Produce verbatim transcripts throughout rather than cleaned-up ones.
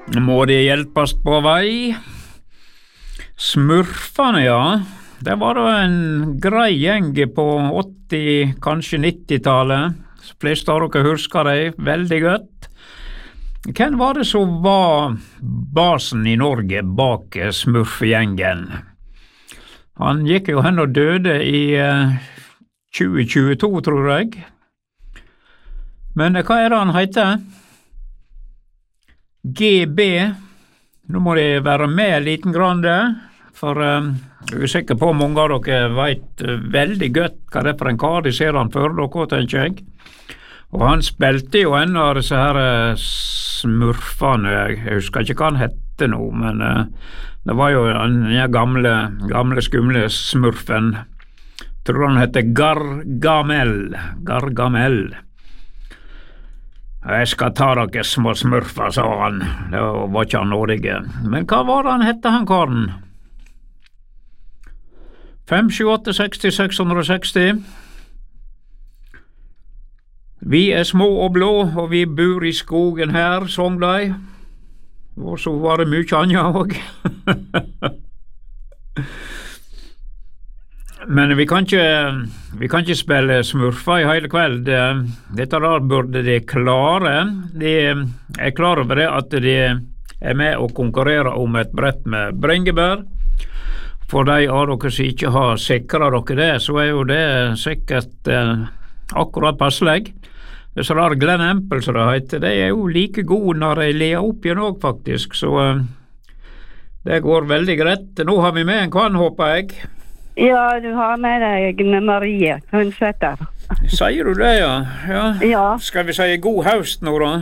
Må de hjelpes på vei? Smurfane, ja. Det var da en grei gjeng på åtti, kanskje nitti-tallet. De fleste av dere husker det veldig godt. Hvem var det som var basen i Norge bak smurfegjengen? Han gikk jo hen og døde i tjue tjueto, tror jeg. Men hva er det han heter? G B, nå må de være med liten grann der, for uh, jeg er sikker på mange av dere vet uh, veldig godt hva det er for en kar, de ser han før dere, tenker jeg. Og han spilte jo en av disse her uh, smurfene, jeg husker ikke hva han hette nå, men uh, det var jo den gamle, gamle skumle smurfen. Jeg tror han hette Gargamel, Gargamel. Jeg skal ta dere små smurfer, sa han. Det var ikke han nådige. Men hva var det han hette, han karen? fem, sju, åtte, seksti, seks hundre og seksti. Vi er små og blå, og vi bor i skogen her, sang de. Og så var det mye annet også. Men vi kan ikke, vi kan ikke spille smurfer i hele kveld. Dette der burde de klare. De er klar over det at de er med og konkurrerer om et brett med bringebær. For de av dere som ikke har sikret dere det, så er jo det sikkert eh, akkurat passelig. Disse der Glen Empel, som det heter, de er jo like gode når de ler opp igjen også, faktisk. Så eh, det går veldig greit. Nå har vi med en kvann, håper jeg. Ja, du har med deg Marie Hundsæter. Sier du det, ja? ja? Ja. Skal vi si god høst nå, da?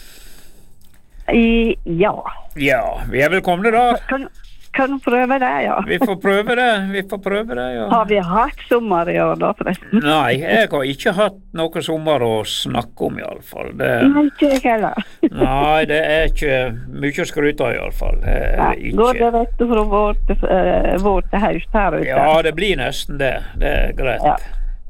I, ja. Ja, vi er velkomne da. Kan, kan du prøve det, ja? Vi får prøve det, vi får prøve det, ja. Har vi hatt sommer i år da, forresten? Nei, jeg har ikke hatt noe sommer å snakke om, i alle fall. Det... Nei, ikke jeg heller. Nei, det er ikke mye å skryte av, i alle fall. Nei, ikke... går det rett fra vår til, uh, vår til høst her ute? Ja, det blir nesten det. Det er greit. Ja.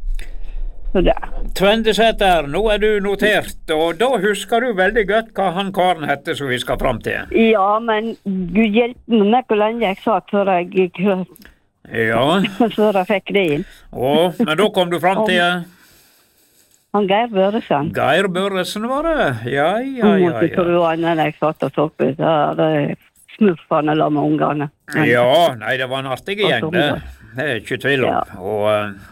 Tvendesæter, nå er du notert, og da husker du veldig godt hva han karen hette som vi skal fram til. Ja, men Gud hjelpe meg hvor lenge jeg satt før jeg, ja. før jeg fikk det inn. Å, men da kom du fram til... Han Geir Børresen. Geir Børresen var det? Ja, ja, ja. Han måtte tro han når jeg satt og så på det smurfene la med ungene. Ja, nei, det var en artig gjeng, det. Det er ikke tvil om. Ja. Og...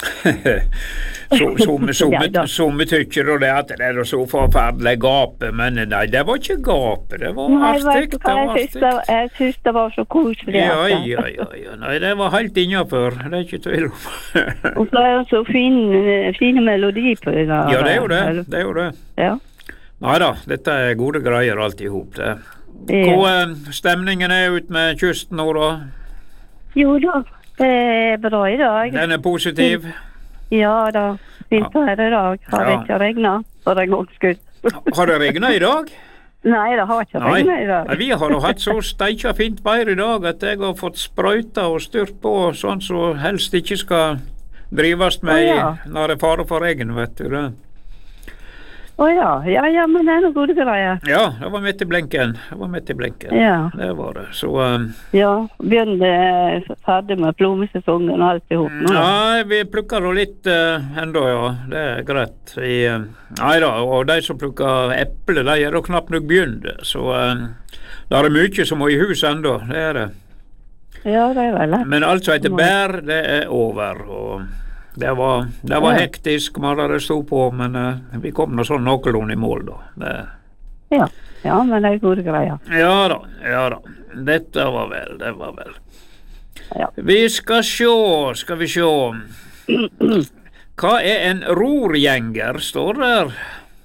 Somme tykker det at det er så forferdelig gape, men nei, det var ikke gape, det var nei, artig. Nei, jeg, jeg synes det var så koselig. Ja, ja, ja, ja, nei, det var helt innenfor, det er ikke tvil om. Og så er det så fin, fine melodi på det der. Ja, det er jo det, det er jo det. Ja. Neida, dette er gode greier alt i hop, det. Hva stemningen er ut med kysten nå da? Jo da. Det er bra i dag. Den er positiv? Ja da, fint her i dag. Har det ikke regnet for en gang skutt. Har det regnet i dag? Nei, det har ikke regnet i dag. Nei, vi har hatt så steikja fint vær i dag at jeg har fått sprøyta og styrt på sånn som helst ikke skal drives med oh, ja. Når det er fare for regn, vet du det. Å oh, ja, ja, ja, men det er noe gode greier. Ja, det var midt i blinken. Det var midt i blinken. Ja. Det var det, så... Um, ja, begynte ferdig med plommesesongen og alt i hop nå. Nei, vi plukker da litt uh, enda, ja. Det er greit. I, uh, nei da, og de som plukker eple, de er da knapt nok begynt. Så uh, det er mye som må i hus enda, det er det. Ja, det er vel det. Men alt som heter bær, det er over, og... Det var, det var ja. Hektisk, man hadde stå på, men uh, vi kom nå sånn noenlunde i mål da. Det... Ja. ja, men det er gode greier. Ja da, ja da. Dette var vel, det var vel. Ja. Vi skal se, skal vi se. Hva er en rorgjenger, står der?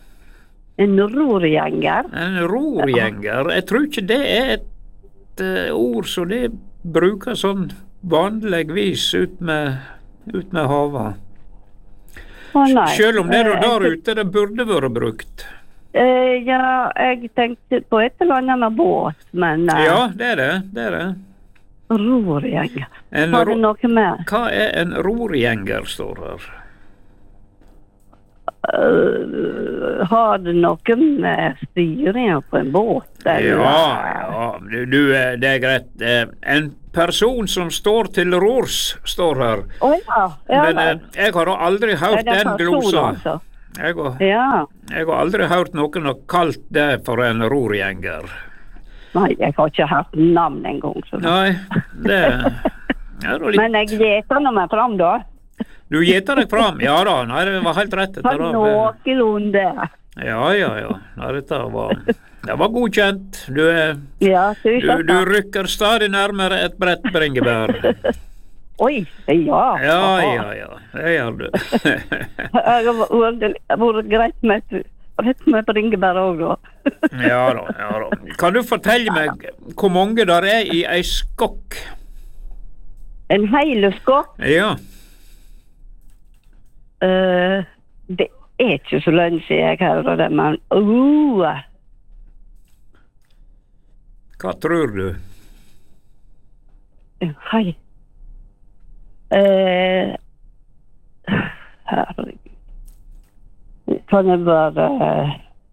En rorgjenger? En rorgjenger. Jeg tror ikke det er et uh, ord som de bruker sånn vanligvis ut med... ut med havet. Å, selv om det er der ute, det burde være brukt. Uh, ja, jeg tenkte på et eller annet med båt, men... Uh, ja, det er det, det er det. Rorgjenger. Har det noe med? Hva er en rorgjenger, står her? Uh, har det noe med styringen på en båt? Eller? Ja, ja, du, du, det er greit. En person som står til rors, står her. Å oh, ja. ja. Men jeg har aldri hørt den glosa. Altså? Jeg har, ja. jeg har aldri hørt noen har kalt det for en rorgjenger. Nei, jeg har ikke hørt navn en gang. Så. Nei, det er litt... Men jeg gjeter nå meg fram da. Du gjeter deg fram? Ja da, nei, det var helt rett. For noenlunde. Ja, ja, ja. Nei, dette var, det var godkjent. Du, er, ja, du, du rykker stadig nærmere et brett bringebær. Oi, ja. Ja, ja, ja. Det gjør du. Det har vært greit med et brett med bringebær også, da. Ja da, ja da. Kan du fortelle meg hvor mange der er i ei skokk? En hel skokk? Ja. Uh, det er ikke så lenge siden jeg hører det, men uh. Hva tror du? Hei. Uh, herregud. Kan jeg bare... Uh,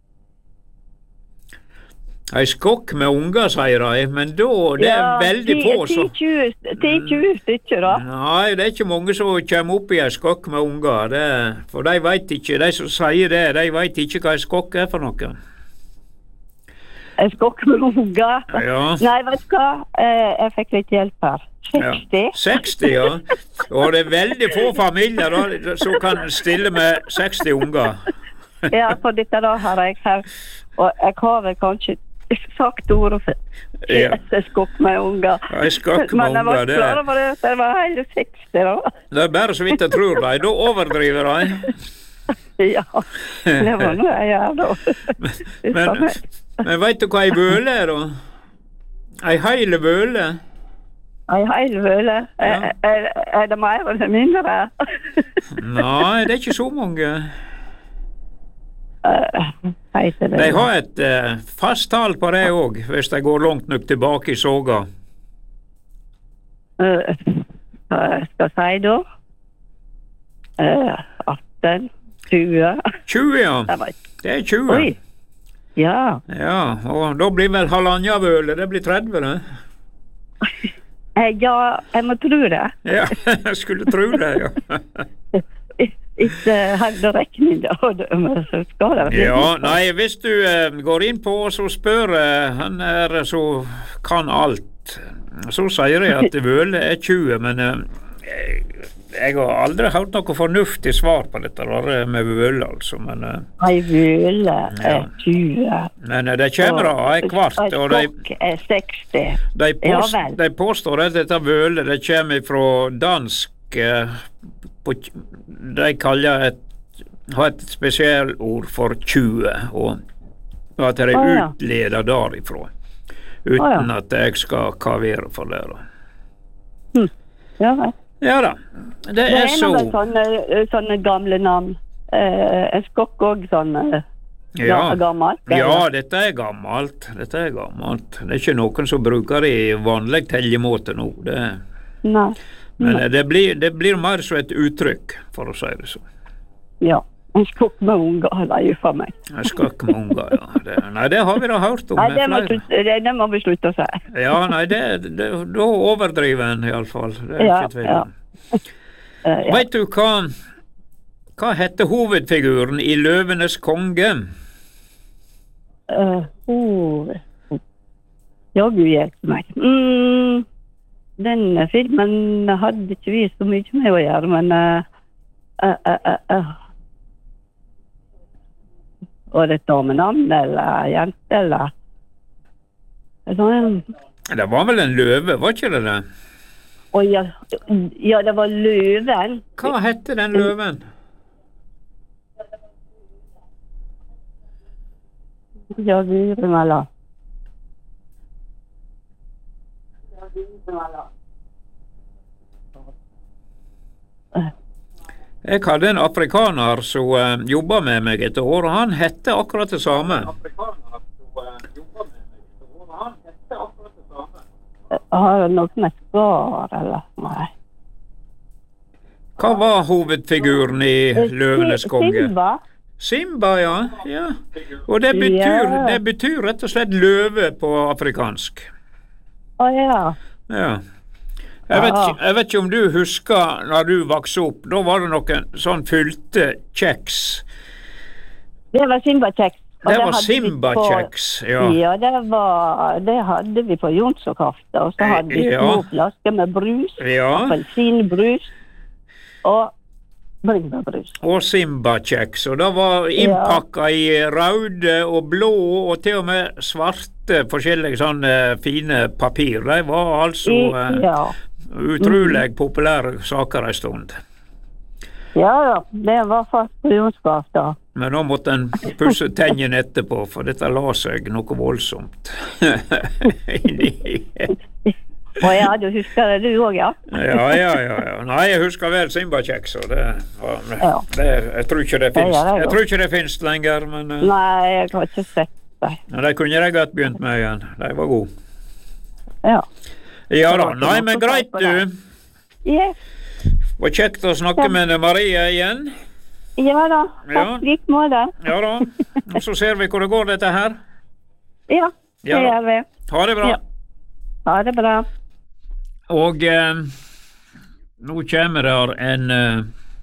Ei skokk med unger, sier de, men da det er ja, veldig få så... ti tjue stykker da. Nei, det er ikke mange som kommer opp i ei skokk med unger, det, for de vet ikke, de som sier det, de vet ikke hva ei skokk er for noe. Ei skokk med unger? Ja. Nei, vet du hva? Jeg fikk litt hjelp her. seksti? Ja. seksti, ja. Og det er veldig få familier da, som kan stille med seksti unger. Ja, for dette da har jeg her, og jeg har vel kanskje sagt ordet for ja. Jeg skokk med unger. Jeg skokk med unger, det er... Men jeg var klar over det, det var hele seksti da. Det er bare så vidt jeg tror de, da overdriver de. Ja, det var noe jeg gjør da. Men, men, men vet du hva ei vøle er da? Ei heile vøle? Ei heile vøle? Ja. Er, er, er det mer eller mindre? Nei, det er ikke så mange. Uh, de har et uh, fast tall på det også, hvis de går langt nok tilbake i soga. Uh, hva skal jeg si da? Uh, atten, tjue. tjue, ja. Det er tjue. Oi. Ja. Ja, og da blir vel halvannavøle, det blir tretti, det. Ja, jeg må tro det. Ja, jeg skulle tro det, ja. Ikke hadde rekning da, så skal det være. Ja, nei, hvis du uh, går inn på og så spør uh, han er så kan alt, så sier jeg at vøle er tjue, men uh, jeg, jeg har aldri hørt noe fornuftig svar på dette der med vøle, altså, men uh, Ei vøle er tjue. Men uh, det kommer av ei kvart, og de, er seksti. De, påst, ja, de påstår at dette vøle, det kommer fra dansk uh, på, de kaller et, har et spesialord for tjue, og at de oh, ja. utleder derifra, uten oh, ja. at jeg skal kavere for det. Hm. Ja, ja. Ja da, det, det er, er så... Det er sånne, sånne gamle navn. Eh, en skokk også sånne ja. gammelt. Ja, dette er gammelt. Dette er gammelt. Det er ikke noen som bruker det i vanlig tellemåte nå. Det... Nei. Men det blir, det blir mer så et uttrykk, for å si det så. Ja, en skokk med unger, det er jo for meg. En skokk med unger, ja. Det, nei, det har vi da hørt om. Nei, det må, det, det må vi slutte å si. Ja, nei, det, det, da overdriver en i alle fall. Det er ja, ikke tvil. Ja. uh, ja. Vet du hva, hva heter hovedfiguren i Løvenes konge? Uh, hoved... Ja, Gud hjelper meg. Mm. Den filmen hadde ikke vi så mye med å gjøre, men uh, uh, uh, uh. Var det et damenavn, eller jente, eller sånn? Det var vel en løve, var ikke det det? Å ja, ja, det var løven. Hva hette den løven? Ja, Gud, eller Jeg hadde en afrikaner som uh, jobbet med meg et år, og han hette akkurat det samme. Har du noe med skar, eller? Nei. Hva var hovedfiguren i Løvenes konge? Simba. Simba, ja. ja. Og det betyr, Ja. det betyr rett og slett løve på afrikansk. Å ja. Ja. Jeg vet, Ja. ikke- jeg vet ikke om du husker når du vokste opp, da var det noen sånn fylte kjeks. Det var Simba-kjeks. Og Det var hadde vi Simba-kjeks, på- ja. Ja, det, var, det hadde vi på Jonssokafta. Og så hadde vi Ja. små flasker med brus. Ja, Appelsinbrus og bringebærbrus. og Simba-kjeks. Og det var innpakka i røde og blå og til og med svarte forskjellige sånne fine papir. De var altså eh, Ja. utrolig populære saker en stund. Ja da, det var fast på Jonssokafta. Men da måtte en pusse tennene etterpå, for dette la seg noe voldsomt. Inni. Og ja, du husker det du òg, ja? Ja, ja, ja, ja. Nei, jeg husker vel Simba-kjeks, og det, var- Ja. det Jeg tror ikke det Ja, finnes ja, det er Jeg godt. tror ikke det finnes lenger, men eh, Nei, jeg har ikke sett det. ja, de kunne jeg godt begynt med igjen. De var gode. Ja. Ja Det da. var ikke Nei, noe men på greit, på du. Yes. Var kjekt å snakke med deg, Marie, igjen. Ja da, Ja. takk like måte. Ja da. Og så ser vi hvor det går, dette her. Ja, det Ja da. gjør vi. Ha det bra. Ja. Ha det bra. Og eh, nå kommer der en eh,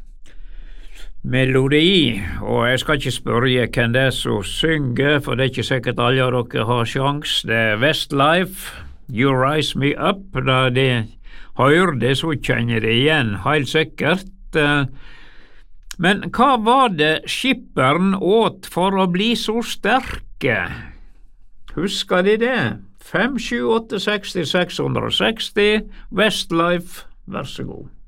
melodi, og jeg skal ikke spørre hvem det er som synger, for det er ikke sikkert alle av dere har sjans. Det er Westlife, You Rise Me Up. Da de hører det, så kjenner de igjen, helt sikkert. Eh, Men hva var det skipperen åt for å bli så sterke? Husker de det? fem sju åtte seks seks seksti Westlife, vær så god.